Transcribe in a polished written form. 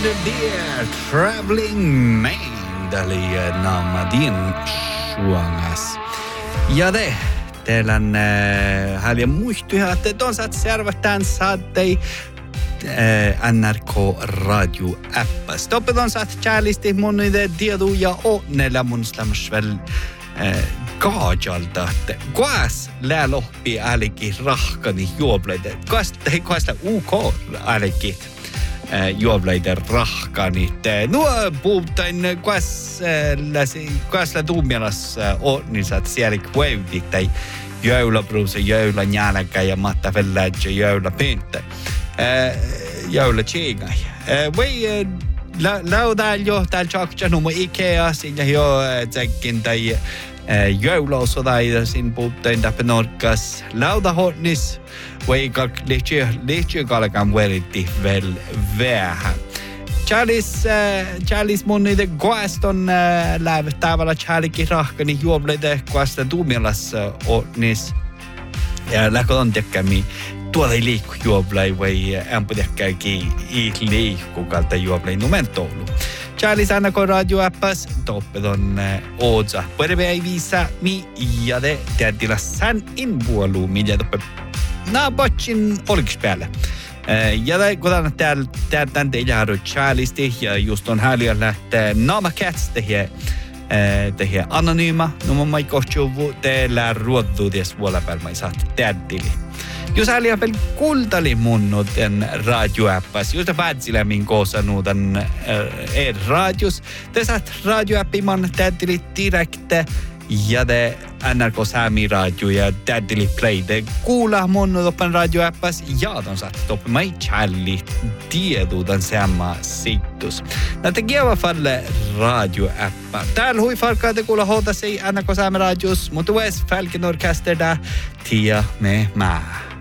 Dear Traveling Man, eli Namadin suongas. Ja teillä on häliä muistuja, että tonsat servatään saattei NRK Radio Appa. Stoppeton saat tjäälisti mun niitä tieduja onnella mun slämsväl kaajalta, että kuas lääloppi äälikin rahkani juobleiden. Kuasta UK äälikin juobleiden rahkanit. Nuo puhutain kuas tuumielas onnisat siellä kuevdit tai joulabruusa, joulajälkä ja matta velläjä joulapinta. Joulutjingai. Voi laudaa jo täällä tjakjanuma Ikea sinne jo tsekin tai joulausodaida sin puuttein täpä norkas laudahotnis. Voi liittyy kalkan veritti vel vähän. Charlis mun niitä koaston lävättävällä Charlikin rahkani juobleide koasta tuumilassa otnis. Ja läkon tekkämi tuolla ei liikku juoblai vai ämpötekkäkin ei liikku kalta juoblai numentoulu. Charlis annako radioappas toppedon ootsa. Puede ei viisa mi ja de teatila san invuolu millä toppe naapotsin oliks päällä. Ja kuten täällä tänne jäädä Charlisti ja just on häliä lähtee Nama Cats tehdä anonyyma. No mun mai kohtuvu teillä ruoduudes vuolapäällä mai saat täddili. Jos häliä pel kultali munnuten radioappas, jos te päätsillä min koosanuutan radios, te saat radioappiman täddili direkte ja de NRK Sami Radio ja täddili play de kuulla munnutopan radioappas ja ton saat toppi mai challit tieduutan samma sittus. Näitä kieva falle radioappa. Täällä hui farkaa te kuulla hoota se NRK Sami Radios, mutta ues Falcon Orkester där tia med mä.